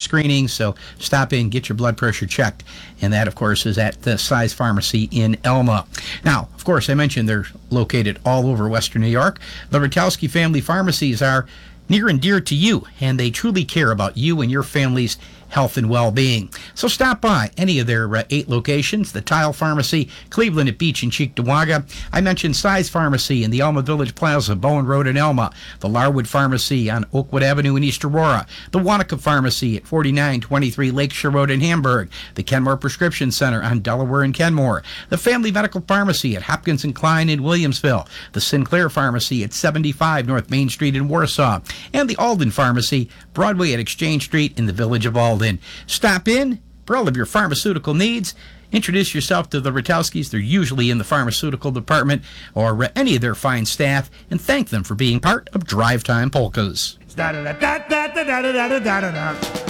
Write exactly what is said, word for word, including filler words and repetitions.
screening, so stop in, get your blood pressure checked. And that, of course, is at the Size Pharmacy in Elma. Now, of course, I mentioned they're located all over Western New York. The Ratajkowski family pharmacies are near and dear to you, and they truly care about you and your family's health and well-being. So stop by any of their uh, eight locations, the Tile Pharmacy, Cleveland at Beach and Cheektowaga. I mentioned Size Pharmacy in the Elma Village Plaza, Bowen Road in Elma, the Larwood Pharmacy on Oakwood Avenue in East Aurora, the Wanaka Pharmacy at forty-nine twenty-three Lakeshore Road in Hamburg, the Kenmore Prescription Center on Delaware and Kenmore, the Family Medical Pharmacy at Hopkins and Klein in Williamsville, the Sinclair Pharmacy at seventy-five North Main Street in Warsaw, and the Alden Pharmacy, Broadway at Exchange Street in the Village of Alden. Stop in for all of your pharmaceutical needs. Introduce yourself to the Ratajkowskis. They're usually in the pharmaceutical department or uh, any of their fine staff, and thank them for being part of Drive Time Polkas. Da da da da da da da da da da.